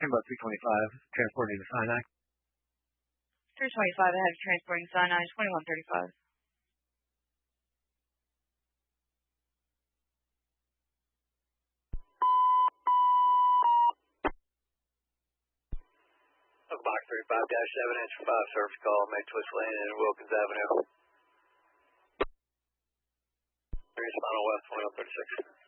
about 325, transporting to Sinai. 325 ahead, transporting Sinai, 2135. Box 35-7, answer 5, service call, make Twist Lane and Wilkins Avenue. Respond on West 2136.